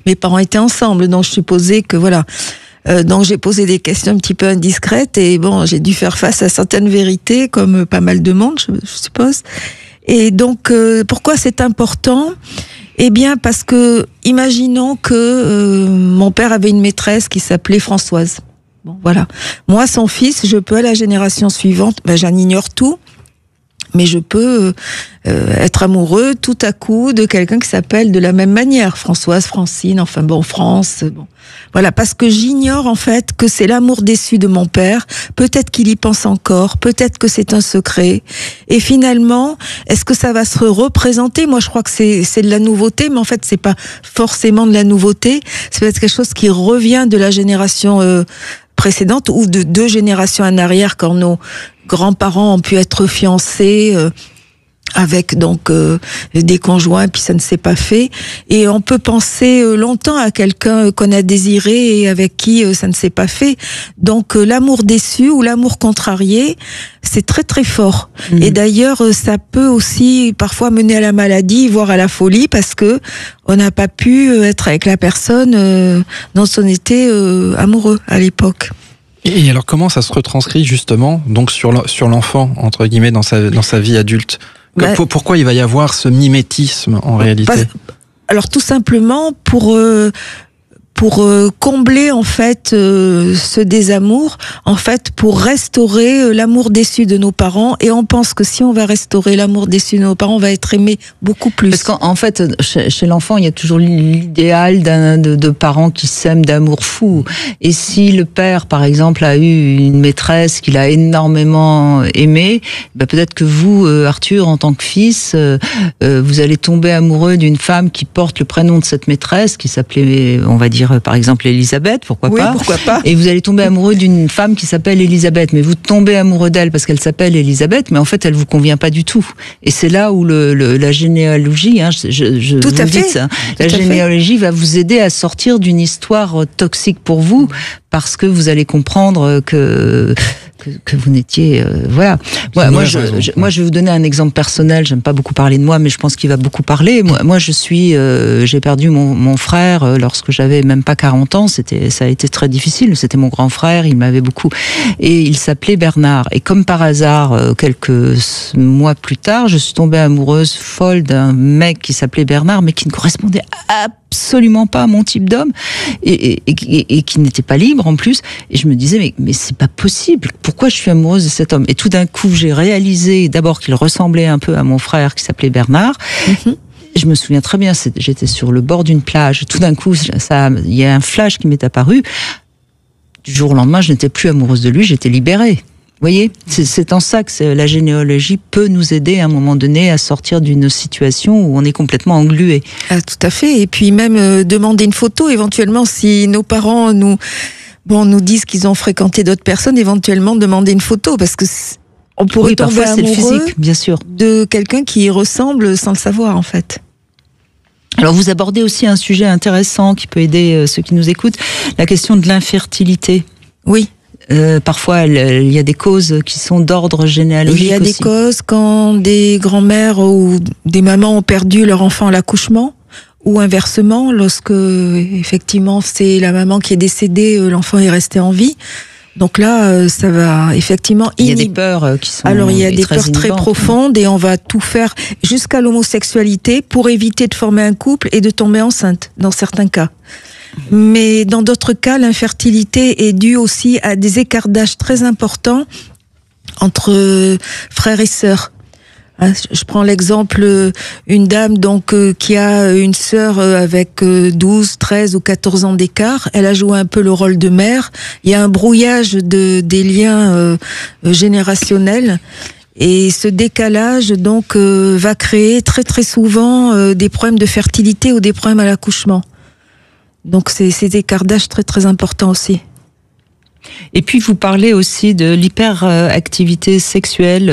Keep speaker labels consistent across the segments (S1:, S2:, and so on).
S1: mes parents étaient ensemble, donc je supposais que voilà. Donc j'ai posé des questions un petit peu indiscrètes et bon, j'ai dû faire face à certaines vérités, comme pas mal de monde, je suppose. Et donc pourquoi c'est important ? Eh bien parce que imaginons que mon père avait une maîtresse qui s'appelait Françoise. Bon voilà. Moi, son fils, je peux à la génération suivante, j'en ignore tout. Mais je peux être amoureux tout à coup de quelqu'un qui s'appelle de la même manière, Françoise, Francine, enfin bon, France, bon. Voilà, parce que j'ignore en fait que c'est l'amour déçu de mon père, peut-être qu'il y pense encore, peut-être que c'est un secret, et finalement, est-ce que ça va se représenter ? Moi je crois que c'est de la nouveauté, mais en fait c'est pas forcément de la nouveauté, c'est peut-être quelque chose qui revient de la génération précédente ou de 2 générations en arrière quand nos grands-parents ont pu être fiancés avec donc des conjoints puis ça ne s'est pas fait et on peut penser longtemps à quelqu'un qu'on a désiré et avec qui ça ne s'est pas fait. Donc l'amour déçu ou l'amour contrarié, c'est très très fort. Et d'ailleurs ça peut aussi parfois mener à la maladie, voire à la folie parce que on n'a pas pu être avec la personne dont on était amoureux à l'époque.
S2: Et alors comment ça se retranscrit justement donc sur l'enfant entre guillemets dans sa vie adulte ? Pourquoi il va y avoir ce mimétisme en réalité ?
S1: Alors tout simplement pour combler en fait ce désamour, en fait pour restaurer l'amour déçu de nos parents, et on pense que si on va restaurer l'amour déçu de nos parents, on va être aimé beaucoup plus.
S3: Parce qu'en fait chez l'enfant il y a toujours l'idéal de parents qui s'aiment d'amour fou, et si le père par exemple a eu une maîtresse qu'il a énormément aimée, peut-être que vous Arthur en tant que fils vous allez tomber amoureux d'une femme qui porte le prénom de cette maîtresse qui s'appelait, on va dire par exemple Elisabeth, pourquoi pas. Et vous allez tomber amoureux d'une femme qui s'appelle Elisabeth, mais vous tombez amoureux d'elle parce qu'elle s'appelle Elisabeth, mais en fait elle vous convient pas du tout. Et c'est là où la généalogie,
S1: tout à fait.
S3: Ça, la généalogie va vous aider à sortir d'une histoire toxique pour vous, parce que vous allez comprendre que vous n'étiez voilà. Moi je vais vous donner un exemple personnel. J'aime pas beaucoup parler de moi, mais je pense qu'il va beaucoup parler. Moi j'ai perdu mon frère lorsque j'avais même pas 40 ans. Ça a été très difficile. C'était mon grand frère. Il m'avait beaucoup, et il s'appelait Bernard. Et comme par hasard, quelques mois plus tard, je suis tombée amoureuse folle d'un mec qui s'appelait Bernard, mais qui ne correspondait absolument pas à mon type d'homme et qui n'était pas libre en plus. Et je me disais mais c'est pas possible. Pourquoi je suis amoureuse de cet homme ? Et tout d'un coup, j'ai réalisé d'abord qu'il ressemblait un peu à mon frère qui s'appelait Bernard. Je me souviens très bien, j'étais sur le bord d'une plage. Tout d'un coup, il y a un flash qui m'est apparu. Du jour au lendemain, je n'étais plus amoureuse de lui, j'étais libérée. Vous voyez, c'est en ça que la généalogie peut nous aider à un moment donné à sortir d'une situation où on est complètement englué.
S1: Ah, tout à fait. Et puis même demander une photo, éventuellement, si nos parents nous disent qu'ils ont fréquenté d'autres personnes, éventuellement demander une photo, parce que on pourrait tomber amoureux,
S3: c'est le physique, bien sûr,
S1: de quelqu'un qui y ressemble sans le savoir en fait.
S3: Alors vous abordez aussi un sujet intéressant qui peut aider ceux qui nous écoutent, la question de l'infertilité.
S1: Oui.
S3: Parfois, il y a des causes qui sont d'ordre généalogique.
S1: Il y a
S3: aussi
S1: des causes quand des grands-mères ou des mamans ont perdu leur enfant à l'accouchement, ou inversement, lorsque effectivement c'est la maman qui est décédée, l'enfant est resté en vie. Donc là, ça va effectivement
S3: il y a des peurs qui sont
S1: alors il y a des peurs très profondes, et on va tout faire jusqu'à l'homosexualité pour éviter de former un couple et de tomber enceinte dans certains cas. Mais dans d'autres cas, l'infertilité est due aussi à des écarts d'âge très importants entre frères et sœurs. Je prends l'exemple, une dame donc qui a une sœur avec 12, 13 ou 14 ans d'écart. Elle a joué un peu le rôle de mère. Il y a un brouillage des liens générationnels. Et ce décalage donc va créer très très souvent des problèmes de fertilité ou des problèmes à l'accouchement. Donc c'est ces écarts d'âge très très importants aussi.
S3: Et puis vous parlez aussi de l'hyperactivité sexuelle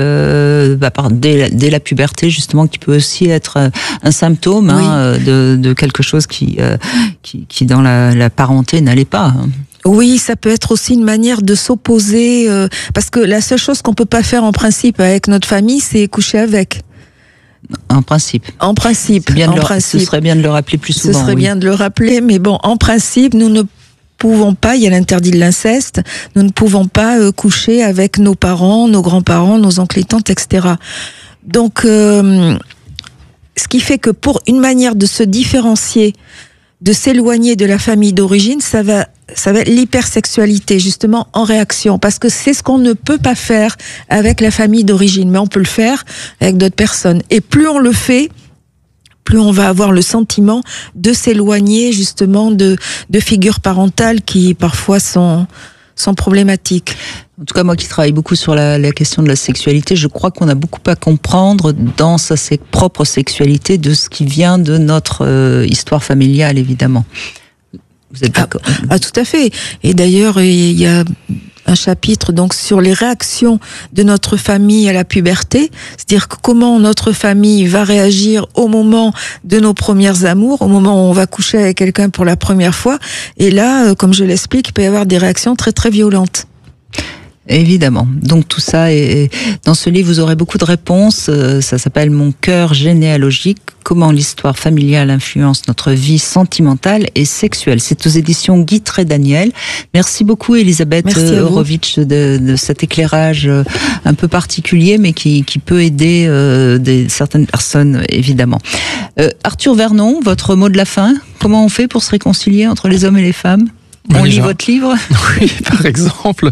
S3: dès la puberté, justement, qui peut aussi être un symptôme de quelque chose qui dans la parenté n'allait pas.
S1: Oui, ça peut être aussi une manière de s'opposer, parce que la seule chose qu'on peut pas faire en principe avec notre famille, c'est coucher avec.
S3: En principe.
S1: En principe.
S3: Ce serait bien de le rappeler plus souvent.
S1: Ce serait bien de le rappeler, mais bon, en principe, nous ne pouvons pas, il y a l'interdit de l'inceste, nous ne pouvons pas coucher avec nos parents, nos grands-parents, nos oncles et tantes, etc. Donc, ce qui fait que pour une manière de se différencier, de s'éloigner de la famille d'origine, ça va être l'hypersexualité, justement, en réaction. Parce que c'est ce qu'on ne peut pas faire avec la famille d'origine, mais on peut le faire avec d'autres personnes. Et plus on le fait, plus on va avoir le sentiment de s'éloigner, justement, de figures parentales qui, parfois, sont problématiques.
S3: En tout cas, moi qui travaille beaucoup sur la question de la sexualité, je crois qu'on a beaucoup à comprendre dans sa propre sexualité de ce qui vient de notre histoire familiale, évidemment. Vous êtes d'accord ?
S1: Tout à fait. Et d'ailleurs, il y a un chapitre donc sur les réactions de notre famille à la puberté, c'est-à-dire comment notre famille va réagir au moment de nos premières amours, au moment où on va coucher avec quelqu'un pour la première fois. Et là, comme je l'explique, il peut y avoir des réactions très très violentes.
S3: Évidemment. Donc tout ça, et dans ce livre, vous aurez beaucoup de réponses. Ça s'appelle Mon cœur généalogique. Comment l'histoire familiale influence notre vie sentimentale et sexuelle. C'est aux éditions Guy Trédaniel. Merci beaucoup, Elisabeth Horowitz, de cet éclairage un peu particulier, mais qui peut aider certaines personnes, évidemment. Arthur Vernon, votre mot de la fin. Comment on fait pour se réconcilier entre les hommes et les femmes ? On lit votre livre ?
S2: Oui, par exemple.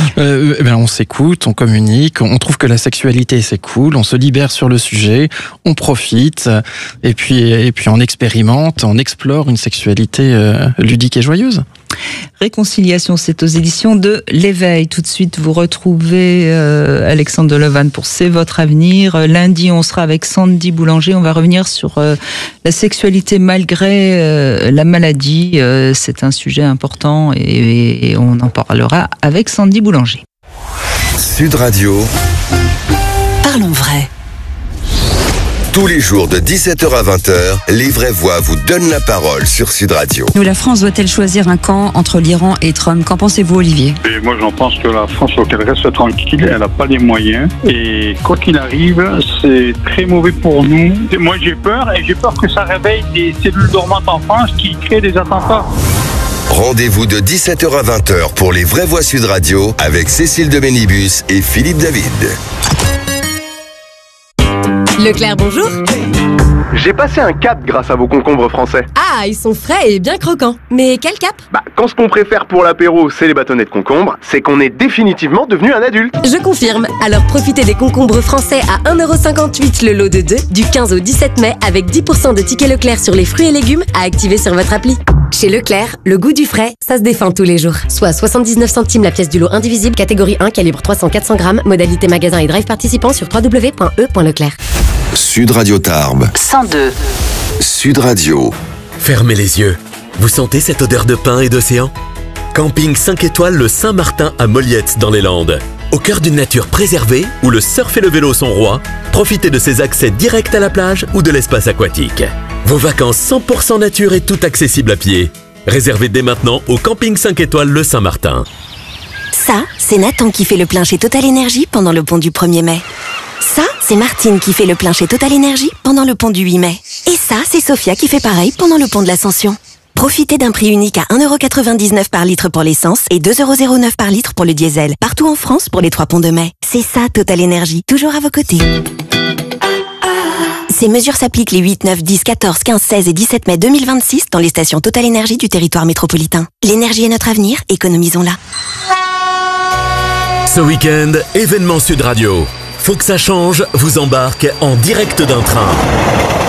S2: On s'écoute, on communique, on trouve que la sexualité c'est cool, on se libère sur le sujet, on profite, et puis on expérimente, on explore une sexualité ludique et joyeuse.
S3: Réconciliation, c'est aux éditions de l'Éveil. Tout de suite, vous retrouvez Alexandre de Levanne pour C'est votre avenir. Lundi, on sera avec Sandy Boulanger. On va revenir sur la sexualité malgré la maladie. C'est un sujet important et on en parlera avec Sandy Boulanger.
S4: Sud Radio.
S5: Parlons vrai.
S4: Tous les jours de 17h à 20h, Les Vraies Voix vous donnent la parole sur Sud Radio.
S5: La France doit-elle choisir un camp entre l'Iran et Trump ? Qu'en pensez-vous, Olivier ?
S6: Et moi, j'en pense que la France, faut qu'elle reste tranquille. Elle n'a pas les moyens. Et quoi qu'il arrive, c'est très mauvais pour nous. Moi, j'ai peur que ça réveille des cellules dormantes en France qui créent des attentats.
S4: Rendez-vous de 17h à 20h pour Les Vraies Voix Sud Radio avec Cécile de Bénibus et Philippe David.
S7: Leclerc, bonjour.
S8: J'ai passé un cap grâce à vos concombres français.
S7: Ah, ils sont frais et bien croquants. Mais quel cap ?
S8: Quand ce qu'on préfère pour l'apéro, c'est les bâtonnets de concombre, c'est qu'on est définitivement devenu un adulte.
S7: Je confirme. Alors profitez des concombres français à 1,58€ le lot de 2 du 15 au 17 mai avec 10% de tickets Leclerc sur les fruits et légumes à activer sur votre appli. Chez Leclerc, le goût du frais, ça se défend tous les jours. Soit 79 centimes la pièce du lot indivisible, catégorie 1, calibre 300-400 grammes, modalité magasin et drive participant sur www.e.leclerc.
S4: Sud Radio Tarbes.
S5: 102.
S4: Sud Radio.
S9: Fermez les yeux. Vous sentez cette odeur de pin et d'océan ? Camping 5 étoiles le Saint-Martin à Molliette dans les Landes. Au cœur d'une nature préservée, où le surf et le vélo sont rois, profitez de ses accès directs à la plage ou de l'espace aquatique. Vos vacances 100% nature et tout accessible à pied. Réservez dès maintenant au Camping 5 étoiles le Saint-Martin.
S10: Ça, c'est Nathan qui fait le plein chez Total Energy pendant le pont du 1er mai. Ça, c'est Martine qui fait le plein chez Total Energy pendant le pont du 8 mai. Et ça, c'est Sophia qui fait pareil pendant le pont de l'Ascension. Profitez d'un prix unique à 1,99€ par litre pour l'essence et 2,09€ par litre pour le diesel. Partout en France pour les 3 ponts de mai. C'est ça, Total Energy. Toujours à vos côtés. Ces mesures s'appliquent les 8, 9, 10, 14, 15, 16 et 17 mai 2026 dans les stations Total Energy du territoire métropolitain. L'énergie est notre avenir, économisons-la.
S9: Ce week-end, événement Sud Radio. Faut que ça change vous embarque en direct d'un train.